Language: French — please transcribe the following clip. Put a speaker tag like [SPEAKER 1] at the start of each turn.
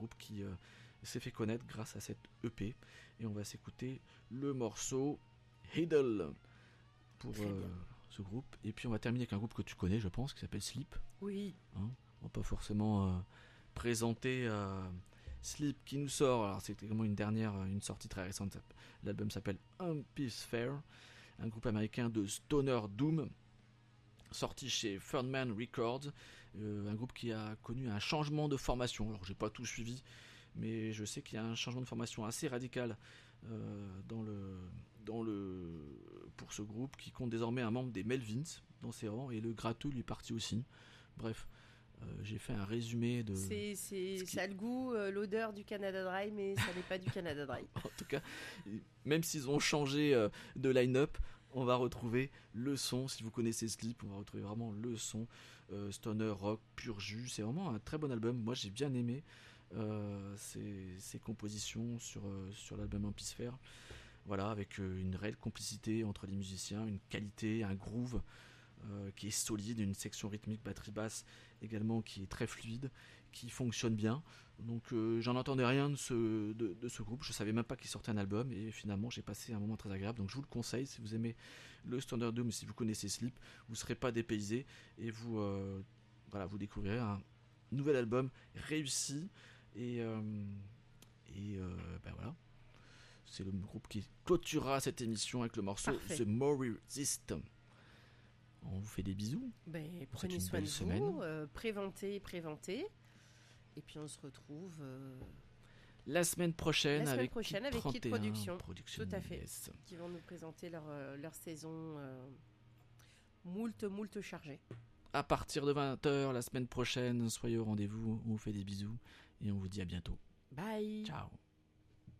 [SPEAKER 1] groupe qui s'est fait connaître grâce à cette EP. Et on va s'écouter le morceau Idle pour ce groupe. Et puis on va terminer avec un groupe que tu connais, je pense, qui s'appelle Sleep.
[SPEAKER 2] Oui.
[SPEAKER 1] On va pas forcément présenter Sleep qui nous sort. Alors c'est également une sortie très récente. L'album s'appelle Hemisphere, un groupe américain de stoner doom, sorti chez Third Records, un groupe qui a connu un changement de formation. Alors j'ai pas tout suivi, mais je sais qu'il y a un changement de formation assez radical pour ce groupe, qui compte désormais un membre des Melvins dans ses rangs, et le gratteux lui est parti aussi. Bref, j'ai fait un résumé de...
[SPEAKER 2] Ça a le goût, l'odeur du Canada Dry, mais ça n'est pas du Canada Dry.
[SPEAKER 1] En tout cas, même s'ils ont changé de line-up, on va retrouver le son. Si vous connaissez Sleep, on va retrouver vraiment le son stoner rock pur jus. C'est vraiment un très bon album. Moi, j'ai bien aimé ces compositions sur l'album Hemisphere. Voilà, avec une réelle complicité entre les musiciens, une qualité, un groove qui est solide, une section rythmique batterie-basse également qui est très fluide, qui fonctionne bien. Donc j'en entendais rien de ce groupe, je savais même pas qu'il sortait un album, et finalement j'ai passé un moment très agréable. Donc je vous le conseille, si vous aimez le Stoner Doom, si vous connaissez Sleep, vous serez pas dépaysé, et vous découvrirez un nouvel album réussi. Et voilà, c'est le groupe qui clôturera cette émission avec le morceau The More We Resist. On vous fait des bisous.
[SPEAKER 2] Prenez soin de vous, préventez. Et puis on se retrouve
[SPEAKER 1] la semaine prochaine avec
[SPEAKER 2] Kid Production. Tout à fait.
[SPEAKER 1] Yes.
[SPEAKER 2] Qui vont nous présenter leur saison moult chargée.
[SPEAKER 1] À partir de 20h la semaine prochaine, soyez au rendez-vous. On vous fait des bisous et on vous dit à bientôt.
[SPEAKER 2] Bye.
[SPEAKER 1] Ciao.